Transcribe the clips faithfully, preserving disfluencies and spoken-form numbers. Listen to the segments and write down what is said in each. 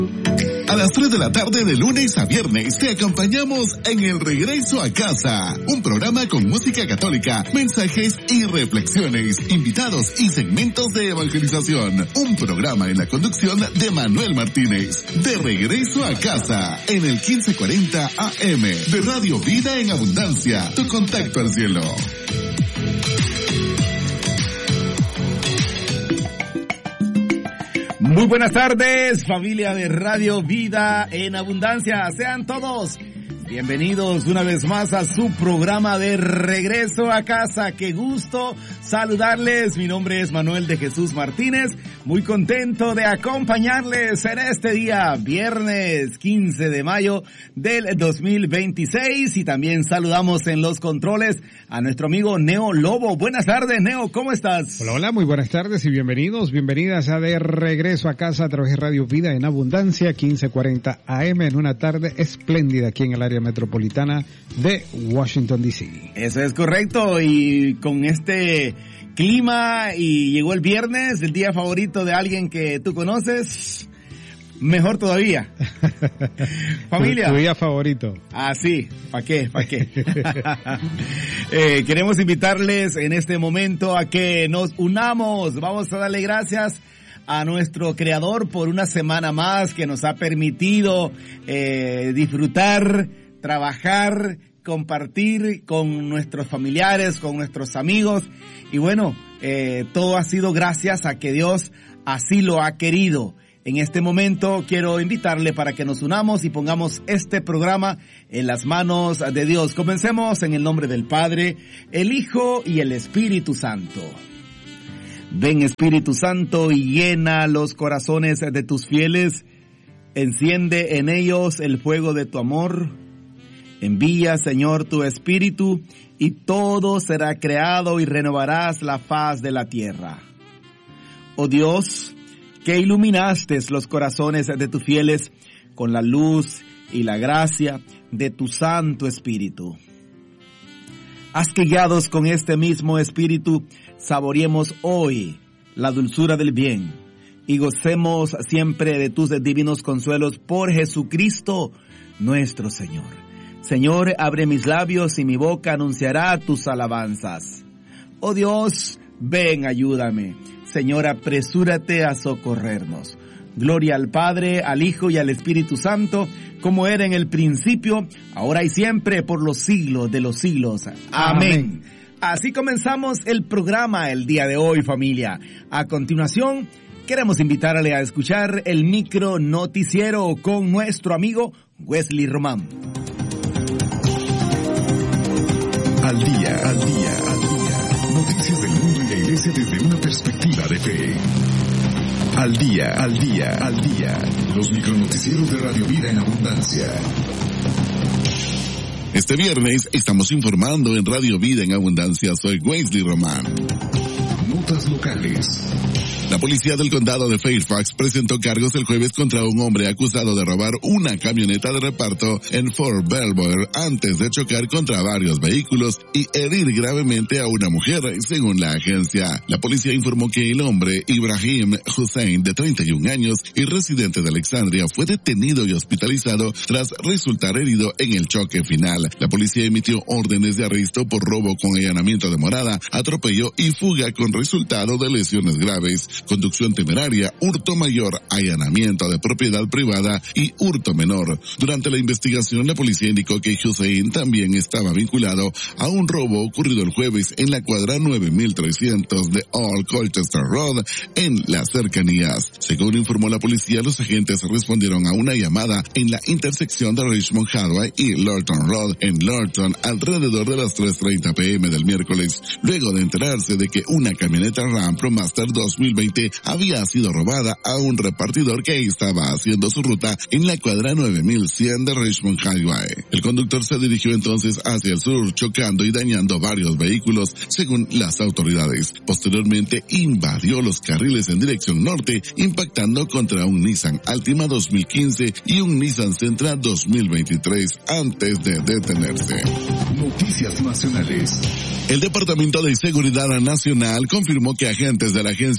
A las tres de la tarde de lunes a viernes te acompañamos en El Regreso a Casa, un programa con música católica, mensajes y reflexiones, invitados y segmentos de evangelización. Un programa en la conducción de Manuel Martínez. De Regreso a Casa, en el quince cuarenta A M de Radio Vida en Abundancia, tu contacto al cielo. Muy buenas tardes, familia de Radio Vida en Abundancia. Sean todos bienvenidos una vez más a su programa de Regreso a Casa. Qué gusto saludarles. Mi nombre es Manuel de Jesús Martínez. Muy contento de acompañarles en este día, viernes quince de mayo del dos mil veintiséis. Y también saludamos en los controles a nuestro amigo Neo Lobo. Buenas tardes, Neo, ¿cómo estás? Hola, hola, muy buenas tardes y bienvenidos, bienvenidas a De Regreso a Casa a través de Radio Vida en Abundancia, quince cuarenta A M, en una tarde espléndida aquí en el área metropolitana de Washington, D C. Eso es correcto, y con este clima, y llegó el viernes, el día favorito de alguien que tú conoces, mejor todavía. Familia. Tu, tu día favorito. Ah, sí, ¿para qué? ¿Para qué? eh, queremos invitarles en este momento a que nos unamos. Vamos a darle gracias a nuestro Creador por una semana más que nos ha permitido eh, disfrutar, trabajar, compartir con nuestros familiares, con nuestros amigos. Y bueno, eh, todo ha sido gracias a que Dios así lo ha querido. En este momento quiero invitarle para que nos unamos y pongamos este programa en las manos de Dios. Comencemos en el nombre del Padre, el Hijo y el Espíritu Santo. Ven, Espíritu Santo, y llena los corazones de tus fieles. Enciende en ellos el fuego de tu amor. Envía, Señor, tu Espíritu, y todo será creado y renovarás la faz de la tierra. Oh Dios, que iluminaste los corazones de tus fieles con la luz y la gracia de tu Santo Espíritu. Haz que, guiados con este mismo Espíritu, saboreemos hoy la dulzura del bien y gocemos siempre de tus divinos consuelos por Jesucristo nuestro Señor. Señor, abre mis labios y mi boca anunciará tus alabanzas. Oh Dios, ven, ayúdame. Señor, apresúrate a socorrernos. Gloria al Padre, al Hijo y al Espíritu Santo, como era en el principio, ahora y siempre, por los siglos de los siglos. Amén. Amén. Así comenzamos el programa el día de hoy, familia. A continuación, queremos invitarle a escuchar el micro noticiero con nuestro amigo Wesley Román. Al día, al día, al día. Noticias del mundo y la iglesia desde una perspectiva de fe. Al día, al día, al día. Los micronoticieros de Radio Vida en Abundancia. Este viernes estamos informando en Radio Vida en Abundancia. Soy Wesley Román. Notas locales. La policía del condado de Fairfax presentó cargos el jueves contra un hombre acusado de robar una camioneta de reparto en Fort Belvoir antes de chocar contra varios vehículos y herir gravemente a una mujer, según la agencia. La policía informó que el hombre, Ibrahim Hussein, de treinta y un años y residente de Alexandria, fue detenido y hospitalizado tras resultar herido en el choque final. La policía emitió órdenes de arresto por robo con allanamiento de morada, atropello y fuga con resultado de lesiones graves, conducción temeraria, hurto mayor, allanamiento de propiedad privada y hurto menor. Durante la investigación, la policía indicó que Hussein también estaba vinculado a un robo ocurrido el jueves en la cuadra nueve mil trescientos de Old Colchester Road en las cercanías. Según informó la policía, los agentes respondieron a una llamada en la intersección de Richmond Highway y Lorton Road en Lorton alrededor de las tres treinta p m del miércoles, luego de enterarse de que una camioneta Ram ProMaster dos mil veinte había sido robada a un repartidor que estaba haciendo su ruta en la cuadra nueve mil cien de Richmond Highway. El conductor se dirigió entonces hacia el sur, chocando y dañando varios vehículos, según las autoridades. Posteriormente invadió los carriles en dirección norte, impactando contra un Nissan Altima dos mil quince y un Nissan Sentra dos mil veintitrés antes de detenerse. Noticias nacionales. El Departamento de Seguridad Nacional confirmó que agentes de la Agencia de Inmigración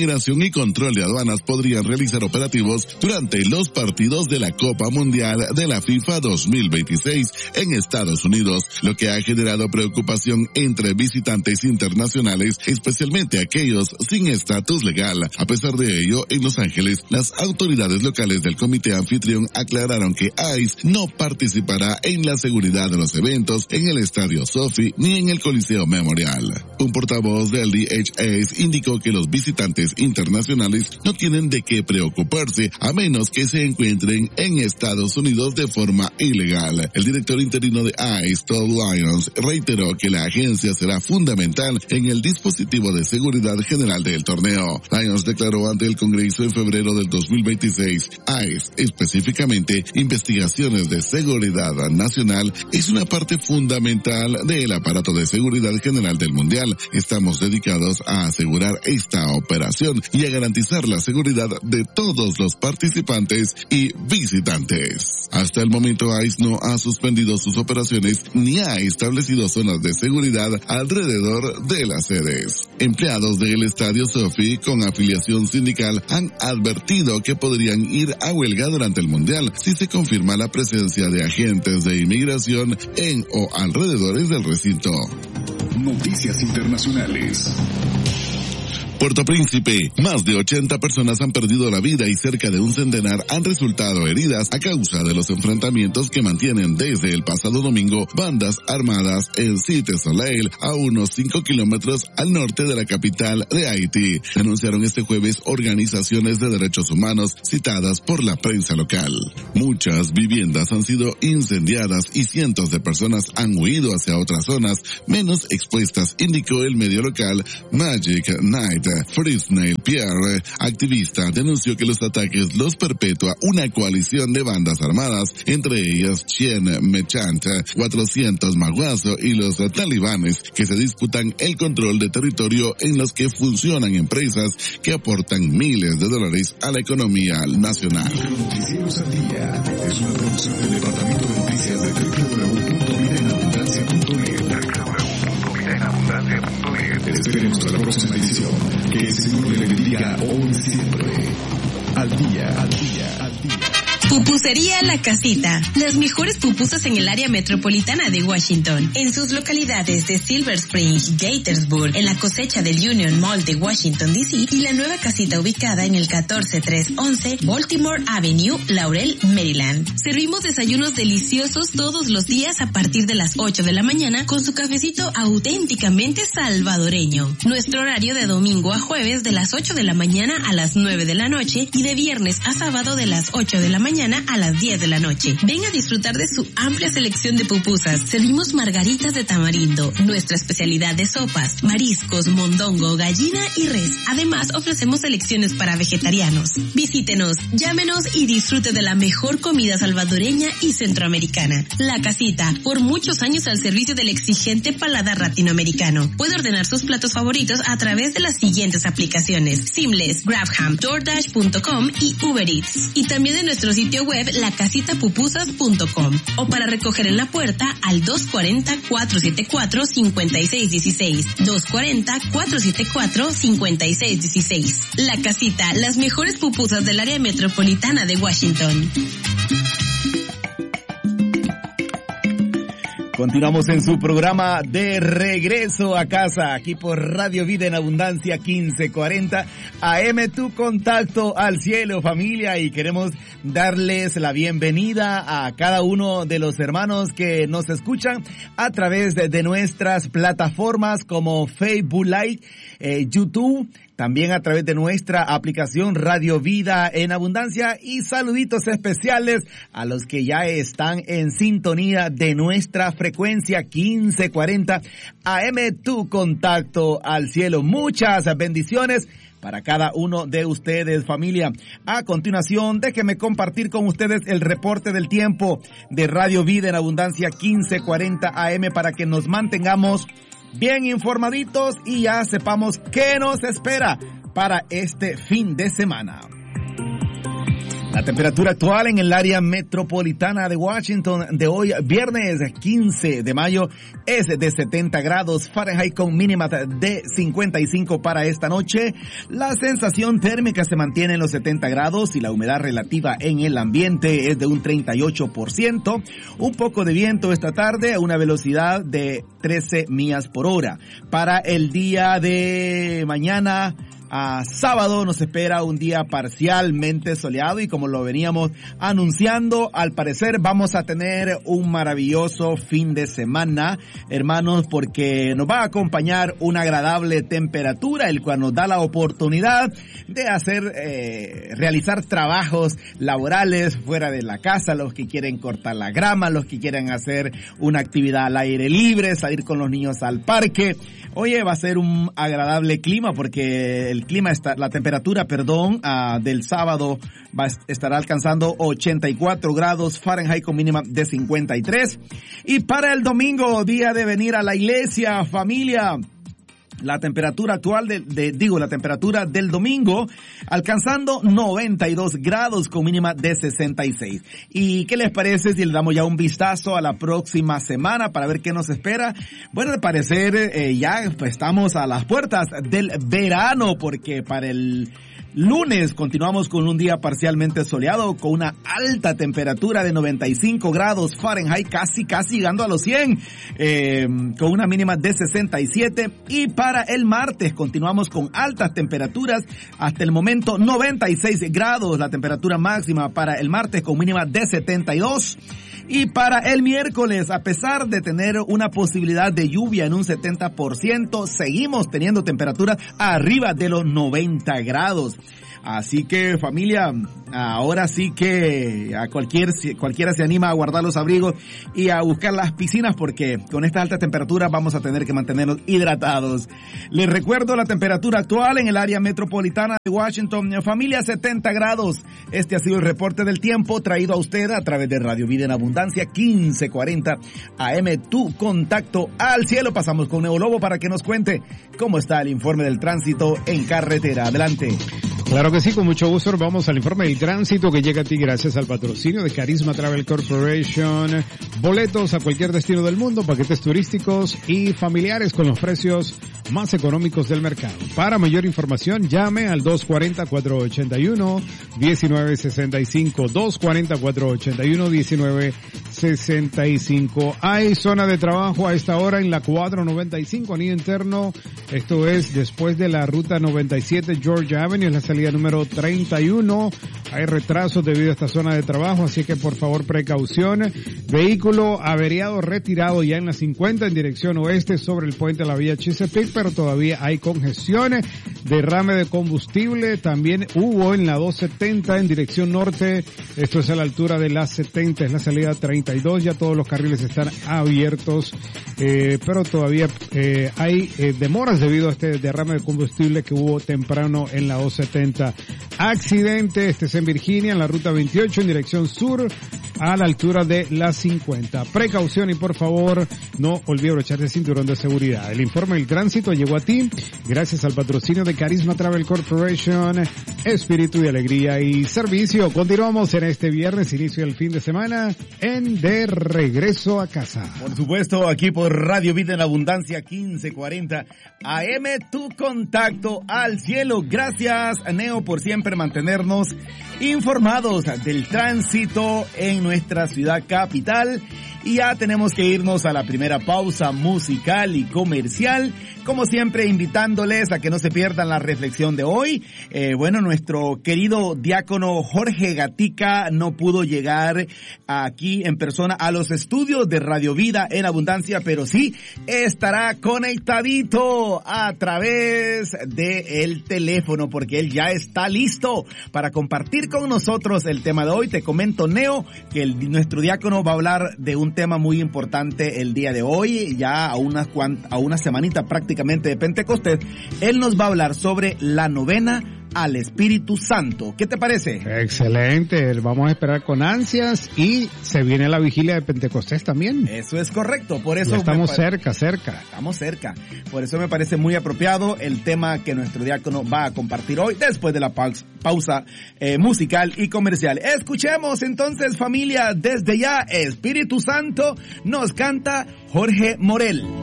Migración y Control de Aduanas podrían realizar operativos durante los partidos de la Copa Mundial de la FIFA dos mil veintiséis en Estados Unidos, lo que ha generado preocupación entre visitantes internacionales, especialmente aquellos sin estatus legal. A pesar de ello, en Los Ángeles, las autoridades locales del comité anfitrión aclararon que ICE no participará en la seguridad de los eventos en el Estadio Sophie ni en el Coliseo Memorial. Un portavoz del D H S indicó que los visitantes internacionales no tienen de qué preocuparse a menos que se encuentren en Estados Unidos de forma ilegal. El director interino de ICE, Todd Lyons, reiteró que la agencia será fundamental en el dispositivo de seguridad general del torneo. Lyons declaró ante el Congreso en febrero del dos mil veintiséis, ICE, específicamente investigaciones de seguridad nacional, es una parte fundamental del aparato de seguridad general del Mundial. Estamos dedicados a asegurar esta operación y a garantizar la seguridad de todos los participantes y visitantes. Hasta el momento, ICE no ha suspendido sus operaciones ni ha establecido zonas de seguridad alrededor de las sedes. Empleados del Estadio Sophie con afiliación sindical han advertido que podrían ir a huelga durante el Mundial si se confirma la presencia de agentes de inmigración en o alrededores del recinto. Noticias internacionales. Puerto Príncipe, más de ochenta personas han perdido la vida y cerca de un centenar han resultado heridas a causa de los enfrentamientos que mantienen desde el pasado domingo bandas armadas en Cité Soleil, a unos cinco kilómetros al norte de la capital de Haití, denunciaron este jueves organizaciones de derechos humanos citadas por la prensa local. Muchas viviendas han sido incendiadas y cientos de personas han huido hacia otras zonas menos expuestas, indicó el medio local Magic Night. Frisney Pierre, activista, denunció que los ataques los perpetúa una coalición de bandas armadas, entre ellas Chien Mechant, cuatrocientos Maguazo y los talibanes, que se disputan el control de territorio en los que funcionan empresas que aportan miles de dólares a la economía nacional. Noticieros al Día es una producción del Departamento de Noticias de doble u doble u doble u punto vida en abundancia punto net. doble u doble u doble u punto vida en abundancia punto net. Esperemos a la próxima edición. Que el Señor le bendiga hoy siempre. Al día, al día, al día. Pupusería La Casita. Las mejores pupusas en el área metropolitana de Washington. En sus localidades de Silver Spring, Gaithersburg, en la cosecha del Union Mall de Washington, D C y la nueva casita ubicada en el catorce trescientos once Baltimore Avenue, Laurel, Maryland. Servimos desayunos deliciosos todos los días a partir de las ocho de la mañana con su cafecito auténticamente salvadoreño. Nuestro horario de domingo a jueves de las ocho de la mañana a las nueve de la noche y de viernes a sábado de las ocho de la mañana a las diez de la noche. Ven a disfrutar de su amplia selección de pupusas. Servimos margaritas de tamarindo, nuestra especialidad de sopas, mariscos, mondongo, gallina y res. Además, ofrecemos selecciones para vegetarianos. Visítenos, llámenos y disfrute de la mejor comida salvadoreña y centroamericana. La Casita, por muchos años al servicio del exigente paladar latinoamericano. Puede ordenar sus platos favoritos a través de las siguientes aplicaciones: Seamless, Grabham, DoorDash punto com y Uber Eats. Y también en nuestro sitio web la casita pupusas punto com o para recoger en la puerta al dos cuarenta, cuatrocientos setenta y cuatro, cincuenta y seis dieciséis, dos cuarenta, cuatrocientos setenta y cuatro, cincuenta y seis dieciséis. La Casita, las mejores pupusas del área metropolitana de Washington. Continuamos en su programa de regreso a casa, aquí por Radio Vida en Abundancia quince cuarenta A M, tu contacto al cielo, familia, y queremos darles la bienvenida a cada uno de los hermanos que nos escuchan a través de, de nuestras plataformas como Facebook Live, eh, YouTube, también a través de nuestra aplicación Radio Vida en Abundancia, y saluditos especiales a los que ya están en sintonía de nuestra frecuencia quince cuarenta A M, tu contacto al cielo. Muchas bendiciones para cada uno de ustedes, familia. A continuación, déjenme compartir con ustedes el reporte del tiempo de Radio Vida en Abundancia quince cuarenta A M para que nos mantengamos bien informaditos y ya sepamos qué nos espera para este fin de semana. La temperatura actual en el área metropolitana de Washington de hoy, viernes quince de mayo, es de setenta grados Fahrenheit con mínima de cincuenta y cinco para esta noche. La sensación térmica se mantiene en los setenta grados y la humedad relativa en el ambiente es de un treinta y ocho por ciento. Un poco de viento esta tarde a una velocidad de trece millas por hora. Para el día de mañana, a sábado, nos espera un día parcialmente soleado y como lo veníamos anunciando, al parecer vamos a tener un maravilloso fin de semana, hermanos, porque nos va a acompañar una agradable temperatura, el cual nos da la oportunidad de hacer, eh, realizar trabajos laborales fuera de la casa, los que quieren cortar la grama, los que quieren hacer una actividad al aire libre, salir con los niños al parque. Oye, va a ser un agradable clima porque el clima está, la temperatura, perdón, uh, del sábado va a, estará alcanzando ochenta y cuatro grados Fahrenheit con mínima de cincuenta y tres. Y para el domingo, día de venir a la iglesia, familia, la temperatura actual de, de, digo, la temperatura del domingo alcanzando noventa y dos grados con mínima de sesenta y seis. ¿Y qué les parece si le damos ya un vistazo a la próxima semana para ver qué nos espera? Bueno, al parecer eh, ya pues, estamos a las puertas del verano porque para el lunes continuamos con un día parcialmente soleado con una alta temperatura de noventa y cinco grados Fahrenheit, casi casi llegando a los cien, eh, con una mínima de sesenta y siete. Y para el martes continuamos con altas temperaturas, hasta el momento noventa y seis grados la temperatura máxima para el martes con mínima de setenta y dos. Y para el miércoles, a pesar de tener una posibilidad de lluvia en un setenta por ciento, seguimos teniendo temperaturas arriba de los noventa grados. Así que, familia, ahora sí que a cualquier, cualquiera se anima a guardar los abrigos y a buscar las piscinas porque con esta alta temperatura vamos a tener que mantenernos hidratados. Les recuerdo la temperatura actual en el área metropolitana de Washington. Familia, setenta grados. Este ha sido el reporte del tiempo traído a usted a través de Radio Vida en Abundancia quince cuarenta A M, tu contacto al cielo. Pasamos con Neo Lobo para que nos cuente cómo está el informe del tránsito en carretera. Adelante. Claro que sí, con mucho gusto. Vamos al informe del tránsito que llega a ti gracias al patrocinio de Carisma Travel Corporation. Boletos a cualquier destino del mundo, paquetes turísticos y familiares con los precios más económicos del mercado. Para mayor información, llame al dos cuatro cero, cuatro ocho uno, uno nueve seis cinco, dos cuatro cero, cuatro ocho uno, uno nueve seis cinco. Hay zona de trabajo a esta hora en la cuatro noventa y cinco, anillo interno. Esto es después de la ruta noventa y siete Georgia Avenue, es la salida número treinta y uno. Hay retrasos debido a esta zona de trabajo, así que por favor precaución. Vehículo averiado retirado ya en la cincuenta en dirección oeste sobre el puente de la vía Chesapeake, pero todavía hay congestiones. Derrame de combustible también hubo en la doscientos setenta en dirección norte. Esto es a la altura de la setenta, es la salida treinta y dos. Ya todos los carriles están abiertos, eh, pero todavía eh, hay eh, demoras debido a este derrame de combustible que hubo temprano en la doscientos setenta. Accidente, este es en Virginia, en la ruta veintiocho en dirección sur, a la altura de la cincuenta. Precaución y por favor no olvide abrocharse el cinturón de seguridad. El informe del tránsito llegó a ti gracias al patrocinio de Carisma Travel Corporation, espíritu de alegría y servicio. Continuamos en este viernes, inicio del fin de semana, en De Regreso a Casa. Por supuesto, aquí por Radio Vida en Abundancia quince cuarenta A M, tu contacto al cielo. Gracias, Neo, por siempre mantenernos informados del tránsito en nuestra ciudad capital. Y ya tenemos que irnos a la primera pausa musical y comercial. Como siempre, invitándoles a que no se pierdan la reflexión de hoy. Eh, bueno, nuestro querido diácono Jorge Gatica no pudo llegar aquí en persona a los estudios de Radio Vida en Abundancia, pero sí estará conectadito a través de el teléfono, porque él ya está listo para compartir con nosotros el tema de hoy. Te comento, Neo, que el, nuestro diácono va a hablar de un tema muy importante el día de hoy, ya a una, a una semanita prácticamente de Pentecostés. Él nos va a hablar sobre la novena al Espíritu Santo. ¿Qué te parece? Excelente, vamos a esperar con ansias y se viene la vigilia de Pentecostés también. Eso es correcto, por eso... Ya estamos pare... cerca, cerca. Estamos cerca, por eso me parece muy apropiado el tema que nuestro diácono va a compartir hoy después de la pausa, pausa eh, musical y comercial. Escuchemos entonces, familia, desde ya, Espíritu Santo nos canta Jorge Morel.